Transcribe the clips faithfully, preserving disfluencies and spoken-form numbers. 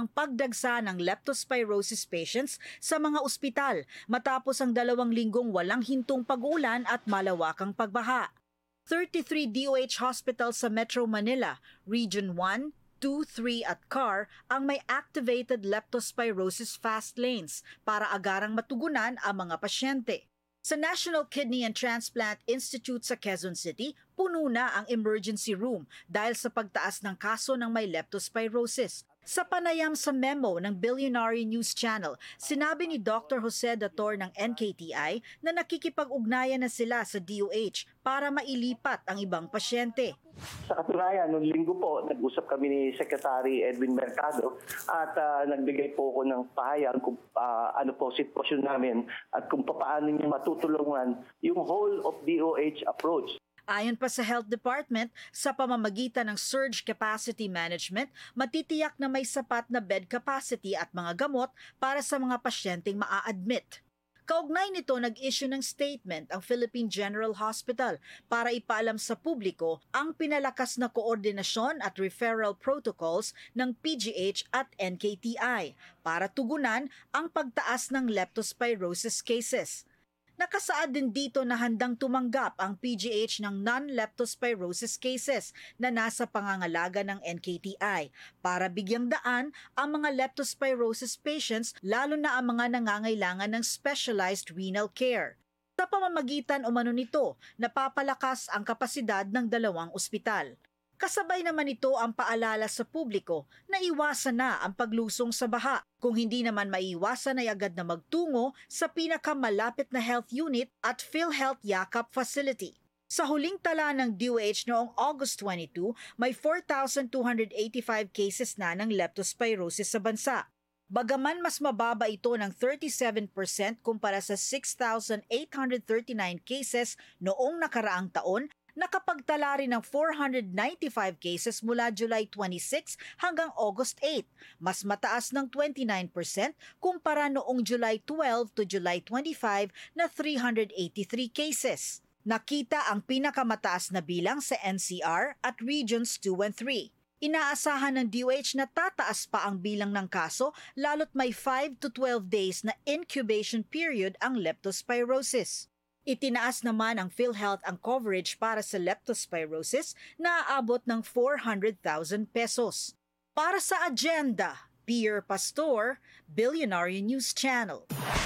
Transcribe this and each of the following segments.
ang pagdagsa ng leptospirosis patients sa mga ospital matapos ang dalawang linggong walang hintong pag-ulan at malawakang pagbaha. thirty-three D O H hospitals sa Metro Manila, Region one, two, three at C A R ang may activated leptospirosis fast lanes para agarang matugunan ang mga pasyente. Sa National Kidney and Transplant Institute sa Quezon City, puno na ang emergency room dahil sa pagtaas ng kaso ng may leptospirosis. Sa panayam sa memo ng Billionary News Channel, sinabi ni Doctor Jose Dator ng N K T I na nakikipag-ugnayan na sila sa D O H para mailipat ang ibang pasyente. Sa katunayan, noong linggo po, nag-usap kami ni Secretary Edwin Mercado at uh, nagbigay po ako ng pahayag kung uh, ano po sitwasyon namin at kung paano niya matutulungan yung whole of D O H approach. Ayon pa sa Health Department, sa pamamagitan ng surge capacity management, matitiyak na may sapat na bed capacity at mga gamot para sa mga pasyenteng maa-admit. Kaugnay nito, nag-issue ng statement ang Philippine General Hospital para ipaalam sa publiko ang pinalakas na koordinasyon at referral protocols ng P G H at N K T I para tugunan ang pagtaas ng leptospirosis cases. Nakasaad din dito na handang tumanggap ang P G H ng non-leptospirosis cases na nasa pangangalaga ng N K T I para bigyang daan ang mga leptospirosis patients lalo na ang mga nangangailangan ng specialized renal care. Sa pamamagitan umano nito, napapalakas ang kapasidad ng dalawang ospital. Kasabay naman ito ang paalala sa publiko na iwasan na ang paglusong sa baha. Kung hindi naman maiwasan ay agad na magtungo sa pinakamalapit na health unit at PhilHealth Yakap facility. Sa huling tala ng D O H noong August twenty-two, may four thousand two hundred eighty-five cases na ng leptospirosis sa bansa. Bagaman mas mababa ito ng thirty-seven percent kumpara sa six thousand eight hundred thirty-nine cases noong nakaraang taon, nakapagtala rin ng four hundred ninety-five cases mula July twenty-six hanggang August eight, mas mataas ng twenty-nine percent kumpara noong July twelve to July twenty-five na three hundred eighty-three cases. Nakita ang pinakamataas na bilang sa N C R at Regions two and three. Inaasahan ng D O H na tataas pa ang bilang ng kaso lalo't may five to twelve days na incubation period ang leptospirosis. Itinaas naman ang PhilHealth ang coverage para sa leptospirosis na aabot ng four hundred thousand pesos. Para sa agenda, Pierre Pastor, Billionary News Channel.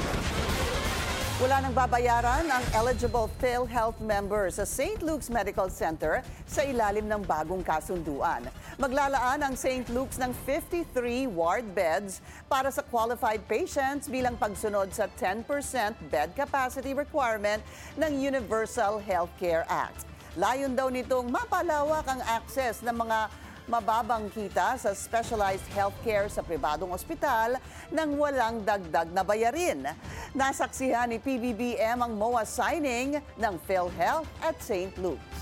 Wala nang babayaran ang eligible PhilHealth members sa Saint Luke's Medical Center sa ilalim ng bagong kasunduan. Maglalaan ang Saint Luke's ng fifty-three ward beds para sa qualified patients bilang pagsunod sa ten percent bed capacity requirement ng Universal Healthcare Act. Layon daw nitong mapalawak ang access ng mga mababang kita sa specialized healthcare sa pribadong ospital nang walang dagdag na bayarin. Nasaksihan ni P B B M ang M O A signing ng PhilHealth at Saint Luke's.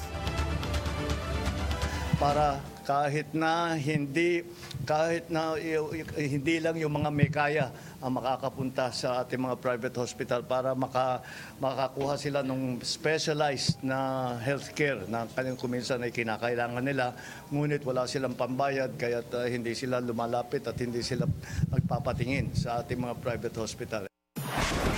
Para kahit na hindi kahit na hindi lang yung mga may kaya ang makakapunta sa ating mga private hospital para maka, makakuha sila ng specialized na healthcare na kanyang kuminsan ay kinakailangan nila, ngunit wala silang pambayad kaya uh, hindi sila lumalapit at hindi sila magpapatingin sa ating mga private hospital.